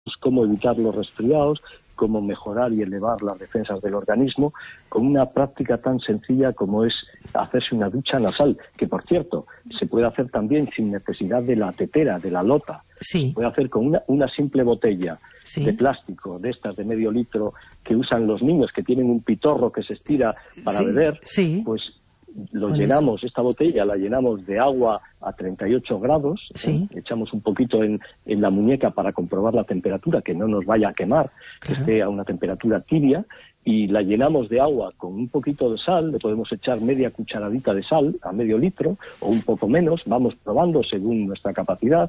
cómo evitar los resfriados, cómo mejorar y elevar las defensas del organismo, con una práctica tan sencilla como es hacerse una ducha nasal, que por cierto, se puede hacer también sin necesidad de la tetera, de la lota. Sí. Se puede hacer con una simple botella de plástico, de estas de medio litro, que usan los niños, que tienen un pitorro que se estira para beber, pues llenamos, esta botella la llenamos de agua a 38 grados, echamos un poquito en la muñeca para comprobar la temperatura, que no nos vaya a quemar, que esté a una temperatura tibia, y la llenamos de agua con un poquito de sal, le podemos echar media cucharadita de sal a medio litro, o un poco menos, vamos probando según nuestra capacidad,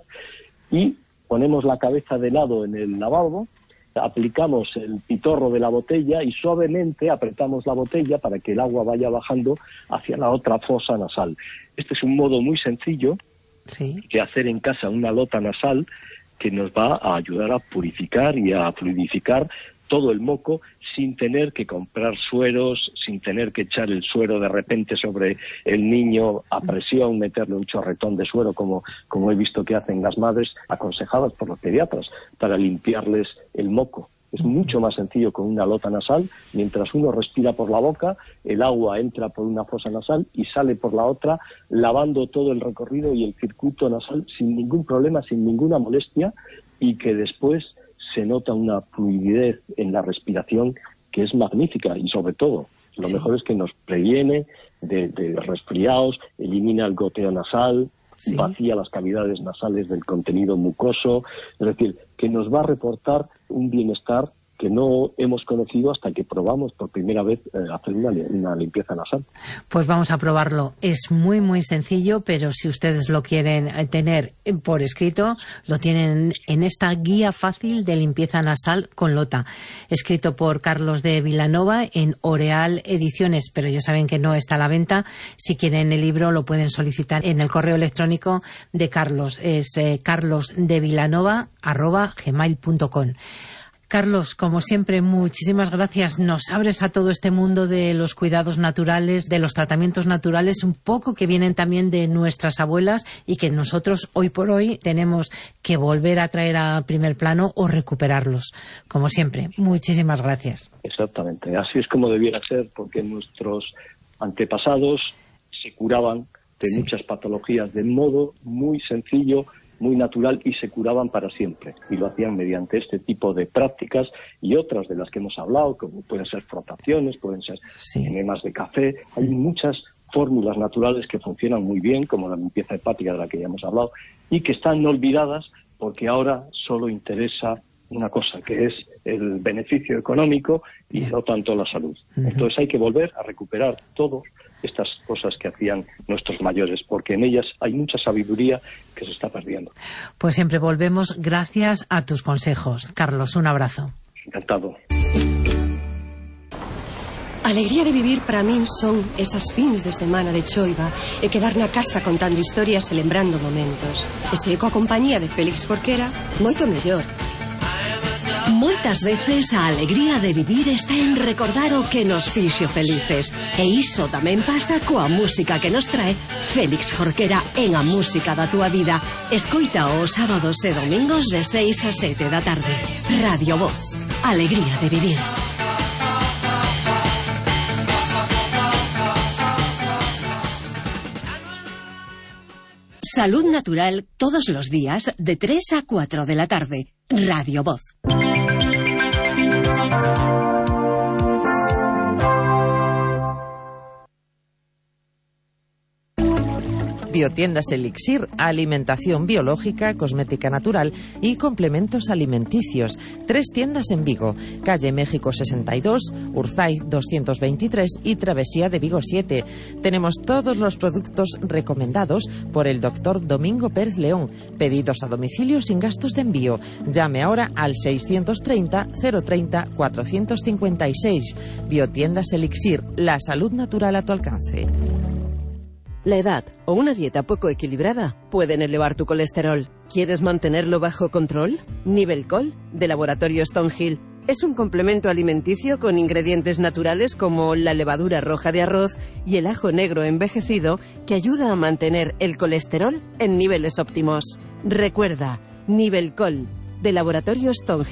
y ponemos la cabeza de lado en el lavabo, aplicamos el pitorro de la botella y suavemente apretamos la botella para que el agua vaya bajando hacia la otra fosa nasal. Este es un modo muy sencillo de hacer en casa una lota nasal que nos va a ayudar a purificar y a fluidificar todo el moco sin tener que comprar sueros, sin tener que echar el suero de repente sobre el niño a presión, meterle un chorretón de suero como he visto que hacen las madres aconsejadas por los pediatras para limpiarles el moco. Es mucho más sencillo con una lota nasal. Mientras uno respira por la boca, el agua entra por una fosa nasal y sale por la otra, lavando todo el recorrido y el circuito nasal sin ningún problema, sin ninguna molestia, y que después se nota una fluidez en la respiración que es magnífica, y sobre todo, lo mejor es que nos previene de resfriados, elimina el goteo nasal, vacía las cavidades nasales del contenido mucoso, es decir, que nos va a reportar un bienestar que no hemos conocido hasta que probamos por primera vez hacer una limpieza nasal. Pues vamos a probarlo. Es muy, muy sencillo, pero si ustedes lo quieren tener por escrito, lo tienen en esta guía fácil de limpieza nasal con lota, escrito por Carlos de Vilanova en Oreal Ediciones, pero ya saben que no está a la venta. Si quieren el libro, lo pueden solicitar en el correo electrónico de Carlos. Es carlosdevilanova@gmail.com. Carlos, como siempre, muchísimas gracias. Nos abres a todo este mundo de los cuidados naturales, de los tratamientos naturales, un poco que vienen también de nuestras abuelas y que nosotros hoy por hoy tenemos que volver a traer a primer plano o recuperarlos. Como siempre, muchísimas gracias. Exactamente, así es como debiera ser, porque nuestros antepasados se curaban de muchas patologías de modo muy sencillo, muy natural, y se curaban para siempre, y lo hacían mediante este tipo de prácticas y otras de las que hemos hablado, como pueden ser frotaciones, pueden ser enemas de café. Hay muchas fórmulas naturales que funcionan muy bien, como la limpieza hepática de la que ya hemos hablado, y que están olvidadas porque ahora solo interesa una cosa, que es el beneficio económico y no tanto la salud. Entonces hay que volver a recuperar todas estas cosas que hacían nuestros mayores, porque en ellas hay mucha sabiduría que se está perdiendo. Pues siempre volvemos gracias a tus consejos. Carlos, un abrazo. Encantado. Alegría de vivir para min son esas fins de semana de choiva e quedar na casa contando historias e lembrando momentos. E se coa compañía de Félix Jorquera, moito mellor. Moitas veces a alegría de vivir está en recordar o que nos fixo felices. E iso tamén pasa coa música que nos trae Félix Jorquera en A Música da Túa Vida. Escoita os sábados e domingos de 6 a 7 da tarde. Radio Voz. Alegría de vivir. Salud natural todos los días de 3 a 4 de la tarde. Radio Voz. Biotiendas Elixir, alimentación biológica, cosmética natural y complementos alimenticios. 3 tiendas en Vigo, calle México 62, Urzaiz 223 y Travesía de Vigo 7. Tenemos todos los productos recomendados por el doctor Domingo Pérez León. Pedidos a domicilio sin gastos de envío. Llame ahora al 630 030 456. Biotiendas Elixir, la salud natural a tu alcance. La edad o una dieta poco equilibrada pueden elevar tu colesterol. ¿Quieres mantenerlo bajo control? Nivelcol, de Laboratorio Stonehill, es un complemento alimenticio con ingredientes naturales como la levadura roja de arroz y el ajo negro envejecido que ayuda a mantener el colesterol en niveles óptimos. Recuerda, Nivelcol, de Laboratorio Stonehill.